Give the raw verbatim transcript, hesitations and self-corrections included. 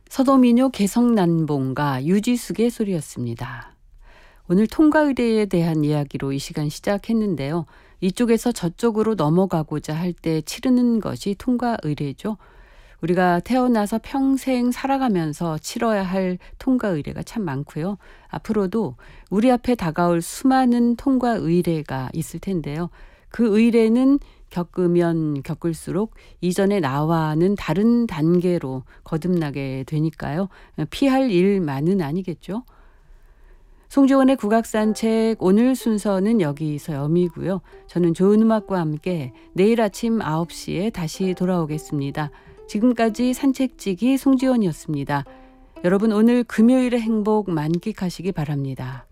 서도민요 개성난봉가 유지숙의 소리였습니다. 오늘 통과 의례에 대한 이야기로 이 시간 시작했는데요. 이쪽에서 저쪽으로 넘어가고자 할 때 치르는 것이 통과 의례죠. 우리가 태어나서 평생 살아가면서 치러야 할 통과 의례가 참 많고요. 앞으로도 우리 앞에 다가올 수많은 통과 의례가 있을 텐데요. 그 의례는 겪으면 겪을수록 이전의 나와는 다른 단계로 거듭나게 되니까요. 피할 일만은 아니겠죠. 송지원의 국악산책 오늘 순서는 여기서 여미고요. 저는 좋은 음악과 함께 내일 아침 아홉 시에 다시 돌아오겠습니다. 지금까지 산책지기 송지원이었습니다. 여러분 오늘 금요일의 행복 만끽하시기 바랍니다.